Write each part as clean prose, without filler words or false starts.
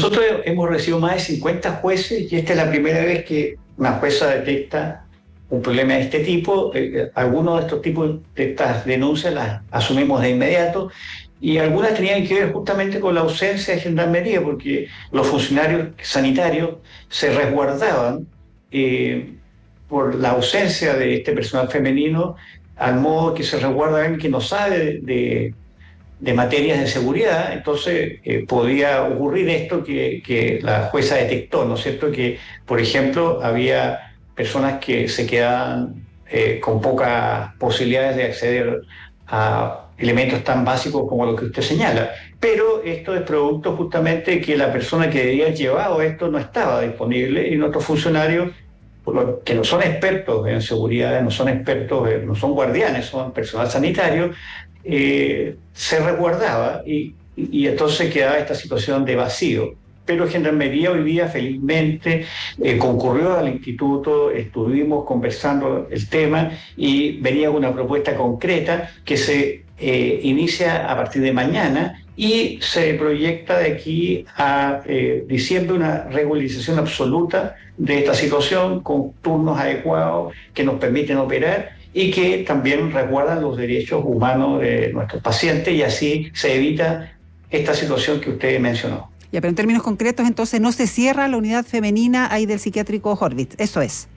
Nosotros hemos recibido más de 50 jueces y esta es la primera vez que una jueza detecta un problema de este tipo. Algunos de estos tipos de estas denuncias las asumimos de inmediato y algunas tenían que ver justamente con la ausencia de gendarmería, porque los funcionarios sanitarios se resguardaban por la ausencia de este personal femenino, al modo que se resguarda alguien que no sabe de materias de seguridad. Entonces podía ocurrir esto que la jueza detectó, ¿no es cierto? Que, por ejemplo, había personas que se quedaban con pocas posibilidades de acceder a elementos tan básicos como lo que usted señala. Pero esto es producto justamente que la persona que debía haber llevado esto no estaba disponible y nuestros funcionarios, que no son expertos en seguridad, no son expertos, no son guardianes, son personal sanitario, se resguardaba y entonces quedaba esta situación de vacío. Pero Gendarmería hoy día felizmente concurrió al instituto, estuvimos conversando el tema y venía una propuesta concreta que se inicia a partir de mañana y se proyecta de aquí a diciembre una regularización absoluta de esta situación con turnos adecuados que nos permiten operar y que también resguardan los derechos humanos de nuestros pacientes y así se evita esta situación que usted mencionó. Ya, pero en términos concretos, entonces, no se cierra la unidad femenina ahí del psiquiátrico Horvitz, eso es.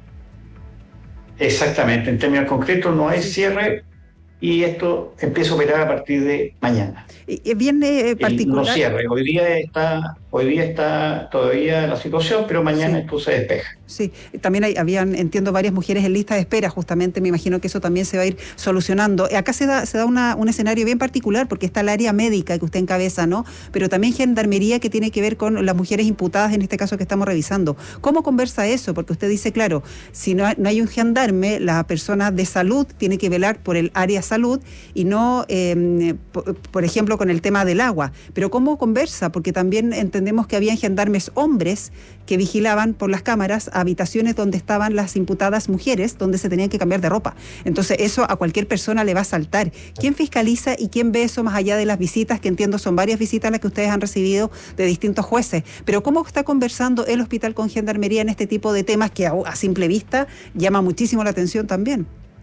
Exactamente, en términos concretos no hay cierre y esto empieza a operar a partir de mañana. Es bien particular. No cierre, hoy día está todavía la situación, pero mañana esto se despeja. Sí, también habían, entiendo, varias mujeres en lista de espera, justamente, me imagino que eso también se va a ir solucionando. Acá se da un escenario bien particular, porque está el área médica que usted encabeza, ¿no? Pero también gendarmería que tiene que ver con las mujeres imputadas, en este caso que estamos revisando. ¿Cómo conversa eso? Porque usted dice, claro, si no hay un gendarme, la persona de salud tiene que velar por el área salud y no, por ejemplo, con el tema del agua. Pero ¿cómo conversa? Porque también entendemos que habían gendarmes hombres que vigilaban por las cámaras habitaciones donde estaban las imputadas mujeres, donde se tenían que cambiar de ropa. Entonces eso a cualquier persona le va a saltar. ¿Quién fiscaliza y quién ve eso más allá de las visitas, que entiendo son varias visitas las que ustedes han recibido de distintos jueces? Pero ¿cómo está conversando el hospital con gendarmería en este tipo de temas que a simple vista llama muchísimo la atención también?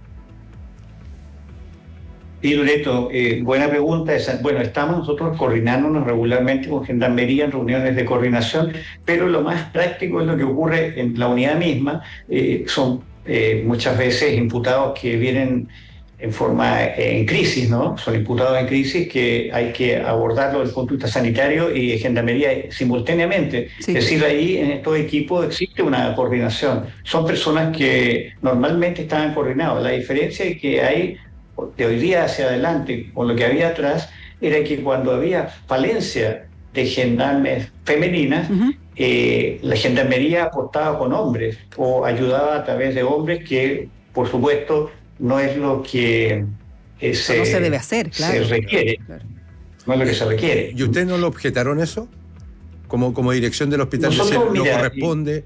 Sí, Loreto, buena pregunta esa. Bueno, estamos nosotros coordinándonos regularmente con Gendarmería en reuniones de coordinación, pero lo más práctico es lo que ocurre en la unidad misma. Son muchas veces imputados que vienen en crisis, ¿no? Son imputados en crisis que hay que abordarlo desde el punto de vista sanitario y de Gendarmería simultáneamente. Sí. Es decir, ahí en estos equipos existe una coordinación. Son personas que normalmente estaban coordinados. La diferencia es que hay de hoy día hacia adelante, con lo que había atrás, era que cuando había falencia de gendarmes femeninas, la gendarmería aportaba con hombres o ayudaba a través de hombres que, por supuesto, no es lo que no se debe hacer, claro. Se requiere. Claro. No es lo que se requiere. ¿Y ustedes no lo objetaron eso? Como dirección del hospital, nosotros, no corresponde.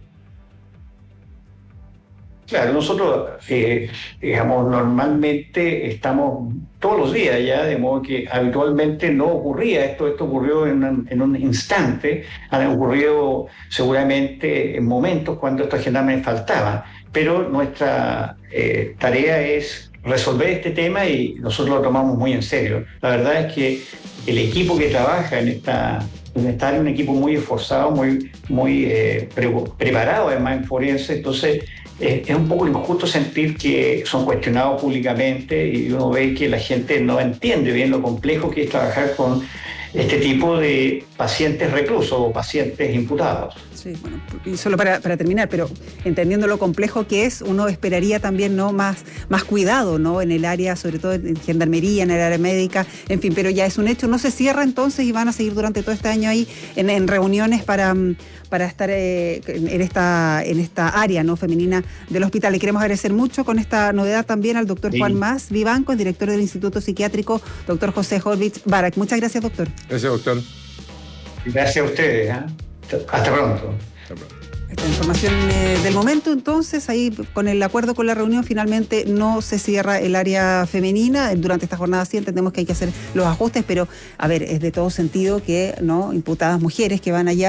Claro, nosotros, digamos, normalmente estamos todos los días ya, de modo que habitualmente no ocurría esto. Esto ocurrió en un instante, han ocurrido seguramente en momentos cuando estos gendarmes faltaban, pero nuestra tarea es resolver este tema y nosotros lo tomamos muy en serio. La verdad es que el equipo que trabaja en esta área es un equipo muy esforzado, muy preparado además en forense, entonces es un poco injusto sentir que son cuestionados públicamente y uno ve que la gente no entiende bien lo complejo que es trabajar con este tipo de pacientes reclusos o pacientes imputados. Sí, bueno, y solo para terminar, pero entendiendo lo complejo que es, uno esperaría también, ¿no?, más cuidado, ¿no?, en el área, sobre todo en gendarmería, en el área médica, en fin, pero ya es un hecho. No se cierra entonces y van a seguir durante todo este año ahí en reuniones para estar en esta área, ¿no?, femenina del hospital. Le queremos agradecer mucho con esta novedad también al doctor Juan Mas Vivanco, el director del Instituto Psiquiátrico, doctor José Horvitz Barak. Muchas gracias, doctor. Gracias, doctor. Gracias a ustedes. Hasta pronto. Esta información del momento, entonces, ahí con el acuerdo con la reunión, finalmente no se cierra el área femenina. Durante esta jornada sí entendemos que hay que hacer los ajustes, pero, a ver, es de todo sentido que, ¿no?, imputadas mujeres que van allá